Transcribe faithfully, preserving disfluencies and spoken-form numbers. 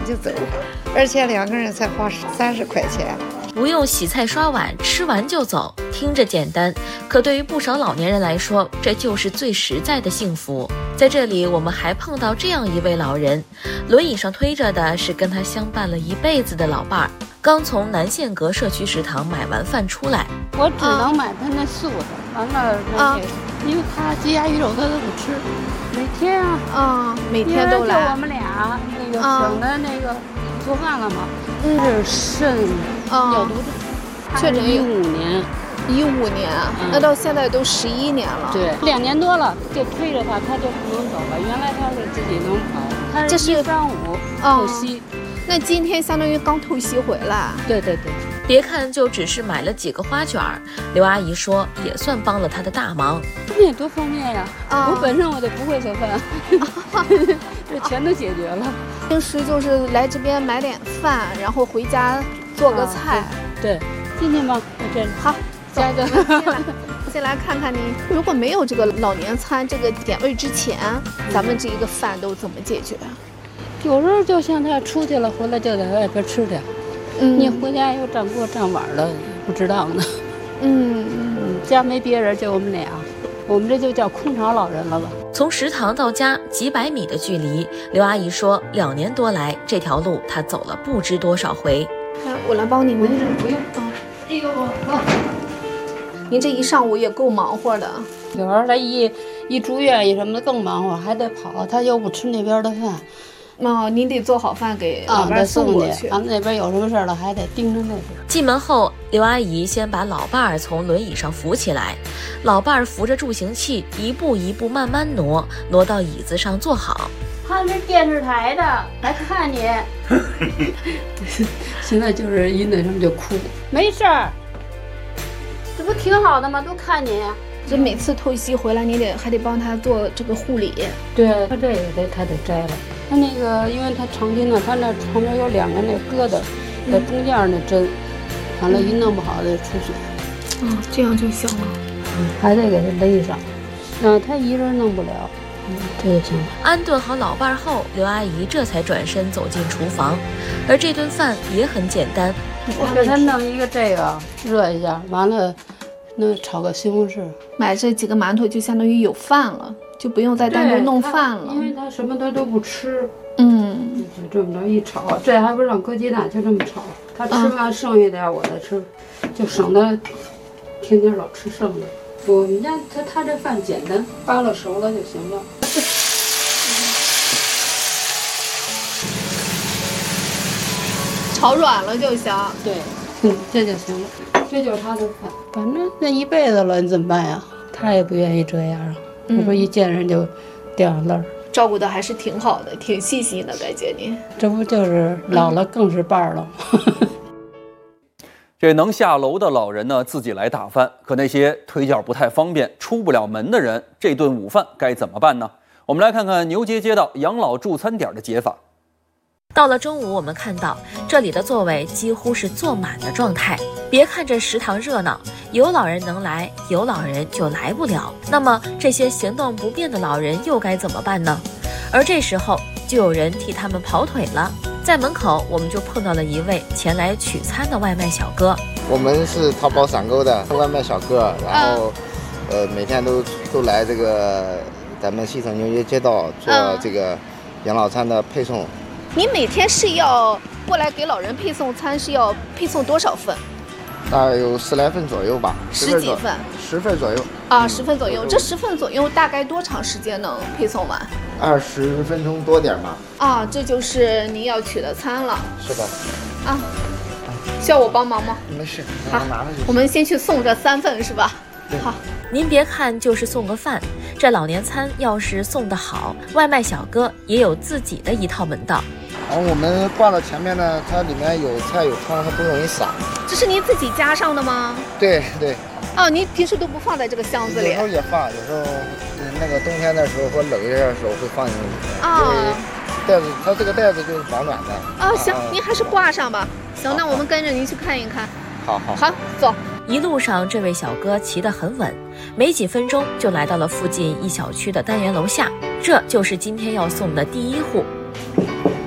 就走，而且两个人才花三十块钱。 不用洗菜刷碗，吃完就走，听着简单，可对于不少老年人来说，这就是最实在的幸福。在这里，我们还碰到这样一位老人，轮椅上推着的是跟他相伴了一辈子的老伴儿，刚从南宪阁社区食堂买完饭出来。 我只能买他那素的，完了那个，因为他鸡鸭鱼肉他都不吃，每天啊， 啊、嗯，每天都来。 就我们俩那个省的那个做饭了嘛，是肾尿毒症， 确诊一五年， 一五年，嗯、那到现在都十一年了。 对，两年多了，就推着他，他就不能走了。原来他是自己能跑，他是一三五透析。 嗯那今天相当于刚透析回来。 对对对， 别看就只是买了几个花卷儿，刘阿姨说也算帮了她的大忙。 那多方便呀！啊、我本身我就不会做饭，这全都解决了。 平时就是来这边买点饭，然后回家做个菜。 啊、对，对进去吧，在这里。 好， 下一个。 先来看看你，如果没有这个老年餐这个点位之前，咱们这一个饭都怎么解决？ 有时候就像他出去了，回来就在外边吃点。嗯，你回家又占锅占碗了，不知道呢。 嗯嗯，家没别人，就我们俩，我们这就叫空巢老人了吧。 从食堂到家几百米的距离，刘阿姨说，两年多来这条路她走了不知多少回。 来，我来帮你们。 不用啊。哎呦，您这一上午也够忙活的。 有时候他一一住院一什么的更忙活，还得跑，他又不吃那边的饭。 哦，您得做好饭给老伴送过去。 啊，那边有什么事了，还得盯着那边。 进门后，刘阿姨先把老伴儿从轮椅上扶起来，老伴儿扶着助行器，一步一步慢慢挪，挪到椅子上坐好。 他是电视台的，来看你。现在就是一那什么就哭，没事儿，这不挺好的吗？都看你。 这每次透析回来，你得还得帮他做这个护理。 对，他这也得他得摘了。他那个，因为他长期呢，他那旁边有两个那疙瘩，在中间那针，完了，一弄不好得出血。 嗯，这样就行了。 嗯，还得给他勒上。嗯，他一人弄不了。嗯，这就行了。 安顿好老伴后，刘阿姨这才转身走进厨房，而这顿饭也很简单。 我给他弄一个这个，热一下，完了。那炒个西红柿， 买这几个馒头就相当于有饭了，就不用再单独弄饭了。 因为他什么他都不吃， 嗯， 就这么着一炒，这还不让搁鸡蛋，就这么炒。他吃完剩下点我再吃，就省得天天老吃剩的。我们家他他这饭简单，扒拉熟了就行了。 炒软了就行。 对，嗯，这就行了。这就是他的饭，反正那一辈子了，你怎么办呀？他也不愿意这样啊。这、嗯、不一见人就掉眼泪儿， 照顾的还是挺好的，挺细心的，感觉您。 这不就是老了更是伴儿了。 这能下楼的老人呢，自己来打饭；可那些腿脚不太方便、出不了门的人，这顿午饭该怎么办呢？我们来看看牛街街道养老助餐点的解法。 到了中午，我们看到这里的座位几乎是坐满的状态。别看这食堂热闹，有老人能来，有老人就来不了。那么这些行动不便的老人又该怎么办呢？而这时候就有人替他们跑腿了。在门口，我们就碰到了一位前来取餐的外卖小哥。 我们是淘宝闪购的外卖小哥，然后，呃，每天都都来这个咱们西城牛街街道做这个养老餐的配送。 你每天是要过来给老人配送餐，是要配送多少份？ 大概有十来份左右吧。 十几份？ 十份左右。 啊，十份左右。这十份左右大概多长时间能配送完？ 二十分钟多点吧。 啊，这就是您要取的餐了。 是的。 啊，需要我帮忙吗？ 没事， 好，拿着就行。我们先去送这三份是吧？好。 您别看就是送个饭，这老年餐要是送得好，外卖小哥也有自己的一套门道。 然后我们挂到前面呢，它里面有菜有汤，它不容易洒。 这是您自己加上的吗？ 对对。 哦，您平时都不放在这个箱子里？ 有时候也放，有时候那个冬天的时候或冷一点的时候会放进去。啊。因为袋子，它这个袋子就是保暖的。 哦，行，啊、您还是挂上吧。行，那我们跟着您去看一看。 好好好，走。 一路上，这位小哥骑得很稳，没几分钟就来到了附近一小区的单元楼下，这就是今天要送的第一户。